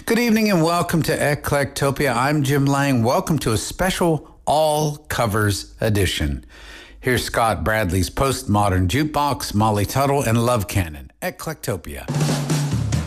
Good evening and welcome to Eclectopia. I'm Jim Lang. Welcome to a special all covers edition. Here's Scott Bradley's Postmodern Jukebox, Molly Tuttle, and Love Cannon. Eclectopia.